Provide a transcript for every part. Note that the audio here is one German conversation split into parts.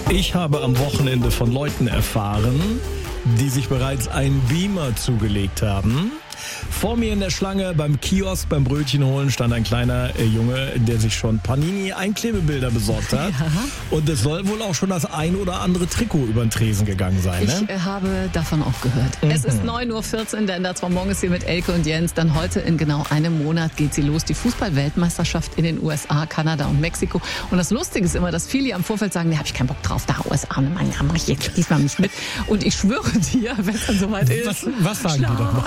Ich habe am Wochenende von Leuten erfahren, die sich bereits einen Beamer zugelegt haben. Vor mir in der Schlange beim Kiosk, beim Brötchen holen, stand ein kleiner Junge, der sich schon Panini-Einklebebilder besorgt hat. Ja. Und es soll wohl auch schon das ein oder andere Trikot über den Tresen gegangen sein. Ne? Ich habe davon auch gehört. Es ist 9.14 Uhr, der NDR2 Morgen ist hier mit Elke und Jens. Dann heute in genau einem Monat geht sie los. Die Fußball-Weltmeisterschaft in den USA, Kanada und Mexiko. Und das Lustige ist immer, dass viele am Vorfeld sagen, da habe ich keinen Bock drauf, da USA, Mann, da mache ich jetzt diesmal nicht mit. Und ich schwöre dir, wenn es dann soweit ist, was sagen die doch?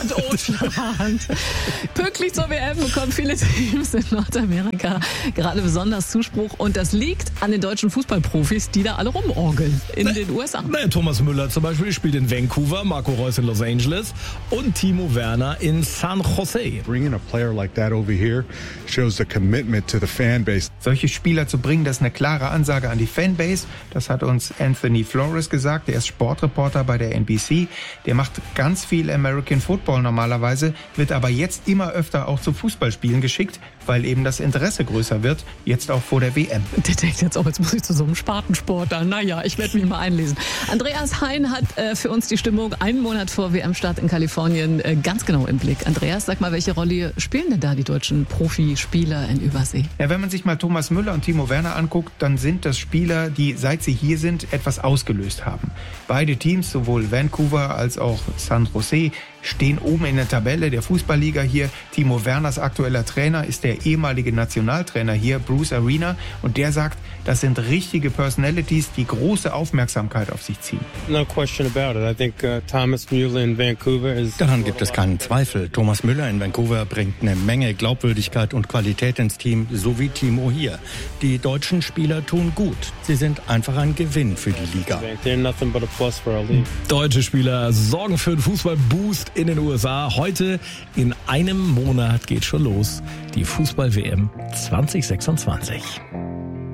Pünktlich zur WM bekommen viele Teams in Nordamerika gerade besonders Zuspruch. Und das liegt an den deutschen Fußballprofis, die da alle rumorgeln in den USA. Thomas Müller zum Beispiel spielt in Vancouver, Marco Reus in Los Angeles und Timo Werner in San Jose. Bringing a player like that over here shows the commitment to the fanbase. Solche Spieler zu bringen, das ist eine klare Ansage an die Fanbase. Das hat uns Anthony Flores gesagt. Der ist Sportreporter bei der NBC. Der macht ganz viel American Football normalerweise, wird aber jetzt immer öfter auch zu Fußballspielen geschickt, weil eben das Interesse größer wird, jetzt auch vor der WM. Der denkt jetzt auch, jetzt muss ich zu so einem Spartensport da. Naja, ich werde mich mal einlesen. Andreas Hein hat für uns die Stimmung einen Monat vor WM-Start in Kalifornien ganz genau im Blick. Andreas, sag mal, welche Rolle spielen denn da die deutschen Profispieler in Übersee? Ja, wenn man sich mal Thomas Müller und Timo Werner anguckt, dann sind das Spieler, die seit sie hier sind, etwas ausgelöst haben. Beide Teams, sowohl Vancouver als auch San Jose, stehen oben in der Tabelle der Fußballliga hier. Timo Werners aktueller Trainer ist der ehemalige Nationaltrainer hier, Bruce Arena. Und der sagt, das sind richtige Personalities, die große Aufmerksamkeit auf sich ziehen. No question about it. I think Thomas Müller in Vancouver is... Daran gibt es keinen Zweifel. Thomas Müller in Vancouver bringt eine Menge Glaubwürdigkeit und Qualität ins Team, so wie Timo hier. Die deutschen Spieler tun gut. Sie sind einfach ein Gewinn für die Liga. They're nothing but a plus for our league. Deutsche Spieler sorgen für einen Fußballboost in den USA. Heute in einem Monat geht schon los. Die Fußball-WM 2026.